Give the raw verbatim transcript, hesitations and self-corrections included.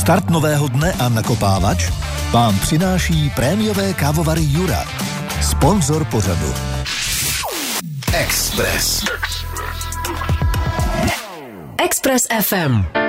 Start nového dne a nakopávač vám přináší prémiové kávovary Jura, sponzor pořadu. Express. Express ef em.